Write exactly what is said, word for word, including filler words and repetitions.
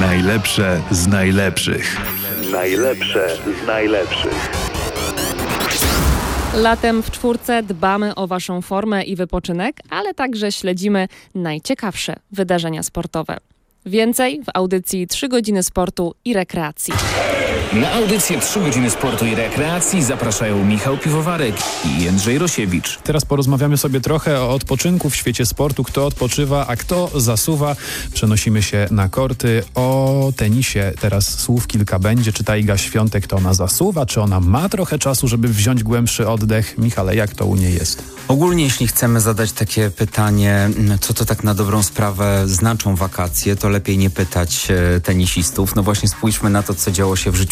Najlepsze z najlepszych. Najlepsze z najlepszych. Latem w czwórce dbamy o Waszą formę i wypoczynek, ale także śledzimy najciekawsze wydarzenia sportowe. Więcej w audycji trzy godziny sportu i rekreacji. Na audycję trzy godziny sportu i rekreacji zapraszają Michał Piwowarek i Jędrzej Rosiewicz. Teraz porozmawiamy sobie trochę o odpoczynku w świecie sportu, kto odpoczywa, a kto zasuwa. Przenosimy się na korty. O tenisie teraz słów kilka będzie. Czy ta Iga Świątek to ona zasuwa, czy ona ma trochę czasu, żeby wziąć głębszy oddech? Michale, jak to u niej jest? Ogólnie jeśli chcemy zadać takie pytanie, co to tak na dobrą sprawę znaczą wakacje, to lepiej nie pytać e, tenisistów. No właśnie spójrzmy na to, co działo się w życiu